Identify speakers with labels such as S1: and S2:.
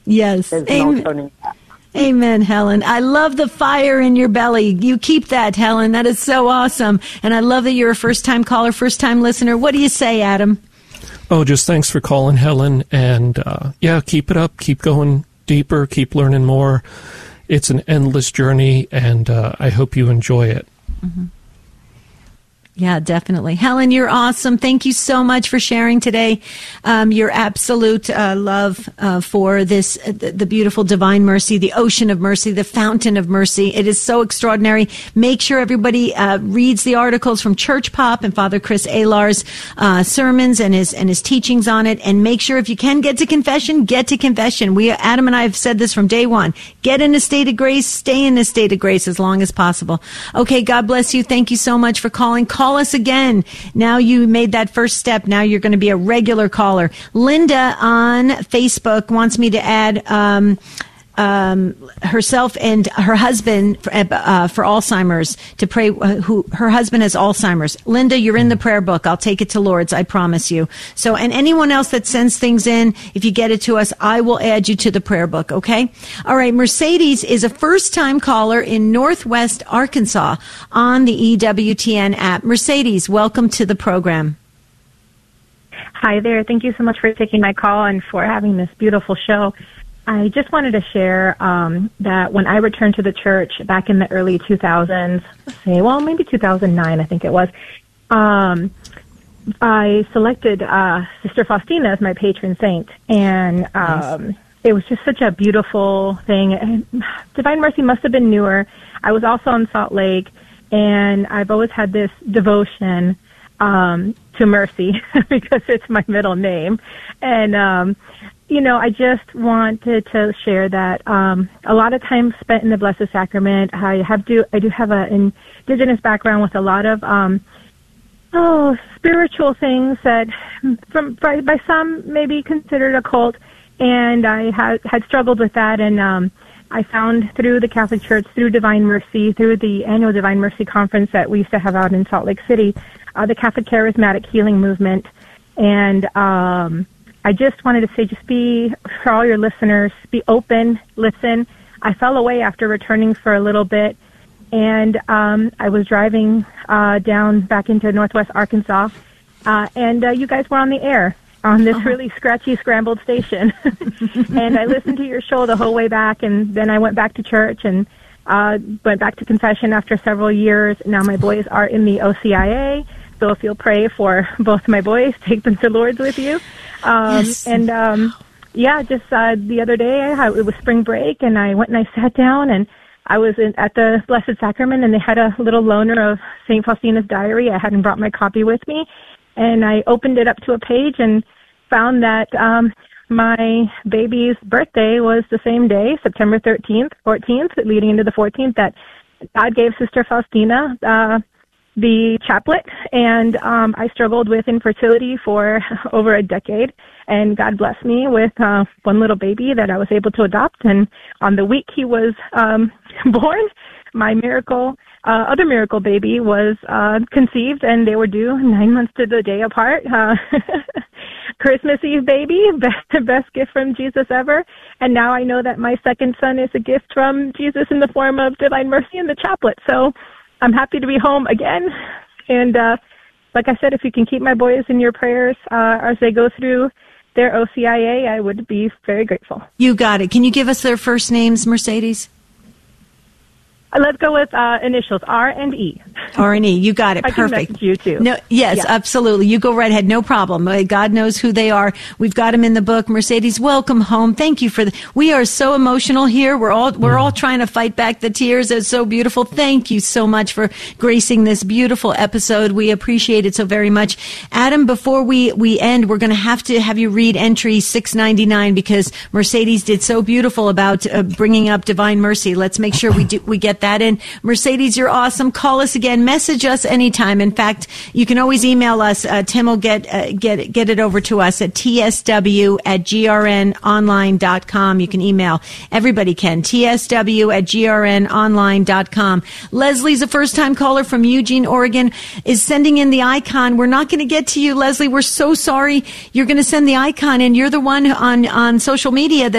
S1: Yes.
S2: There's no turning back.
S1: Amen, Helen. I love the fire in your belly. You keep that, Helen. That is so awesome. And I love that you're a first-time caller, first-time listener. What do you say, Adam?
S3: Oh, just thanks for calling, Helen. And, keep it up. Keep going deeper. Keep learning more. It's an endless journey, and I hope you enjoy it.
S1: Mm-hmm. Yeah, definitely. Helen, you're awesome. Thank you so much for sharing today. Your absolute love for this, the beautiful divine mercy, the ocean of mercy, the fountain of mercy. It is so extraordinary. Make sure everybody reads the articles from Church Pop and Father Chris Alar's sermons and his teachings on it. And make sure if you can get to confession, get to confession. Adam and I have said this from day one. Get in a state of grace. Stay in a state of grace as long as possible. Okay, God bless you. Thank you so much for calling. Call us again. Now you made that first step. Now you're going to be a regular caller. Linda on Facebook wants me to add herself and her husband for Alzheimer's to pray. Her husband has Alzheimer's. Linda, you're in the prayer book. I'll take it to Lourdes. I promise you. So, and anyone else that sends things in, if you get it to us, I will add you to the prayer book. Okay. All right. Mercedes is a first-time caller in Northwest Arkansas on the EWTN app. Mercedes, welcome to the program.
S4: Hi there. Thank you so much for taking my call and for having this beautiful show. I just wanted to share that when I returned to the church back in the early 2000s, maybe 2009, I think it was, I selected Sister Faustina as my patron saint, and it was just such a beautiful thing. Divine Mercy must have been newer. I was also in Salt Lake, and I've always had this devotion to Mercy because it's my middle name, and I just wanted to share that a lot of time spent in the Blessed Sacrament. I do have an indigenous background with a lot of spiritual things that by some may be considered occult, and I had struggled with that, and I found through the Catholic Church, through Divine Mercy, through the annual Divine Mercy conference that we used to have out in Salt Lake City, the Catholic Charismatic Healing Movement, and I just wanted to say, for all your listeners, be open, listen. I fell away after returning for a little bit, and I was driving down back into Northwest Arkansas, and you guys were on the air on this really scratchy, scrambled station. And I listened to your show the whole way back, and then I went back to church and went back to confession after several years. Now my boys are in the OCIA, so if you'll pray for both my boys, take them to Lourdes with you. Yes. And the other day it was spring break, and I went and I sat down, and I was at the Blessed Sacrament, and they had a little loaner of St. Faustina's diary. I hadn't brought my copy with me, and I opened it up to a page and found that my baby's birthday was the same day, September 14th, leading into the 14th, that God gave Sister Faustina the chaplet, and I struggled with infertility for over a decade, and God blessed me with one little baby that I was able to adopt, and on the week he was born, my other miracle baby was conceived, and they were due 9 months to the day apart. Christmas Eve baby, best gift from Jesus ever, and now I know that my second son is a gift from Jesus in the form of Divine Mercy and the chaplet, so I'm happy to be home again, and like I said, if you can keep my boys in your prayers as they go through their OCIA, I would be very grateful.
S1: You got it. Can you give us their first names, Mercedes?
S4: Let's go with initials, R and E.
S1: R and E. You got it.
S4: I
S1: Perfect.
S4: Can message you too.
S1: No, yes, absolutely. You go right ahead. No problem. God knows who they are. We've got them in the book. Mercedes, welcome home. Thank you we are so emotional here. We're all trying to fight back the tears. It's so beautiful. Thank you so much for gracing this beautiful episode. We appreciate it so very much. Adam, before we end, we're going to have you read entry 699 because Mercedes did so beautiful about bringing up Divine Mercy. Let's make sure we get that in. Mercedes, you're awesome. Call us again. Message us anytime. In fact, you can always email us. Tim will get it over to us at tsw@grnonline.com. You can email. Everybody can. tsw@grnonline.com. Leslie's a first-time caller from Eugene, Oregon, is sending in the icon. We're not going to get to you, Leslie. We're so sorry. You're going to send the icon in. You're the one on social media that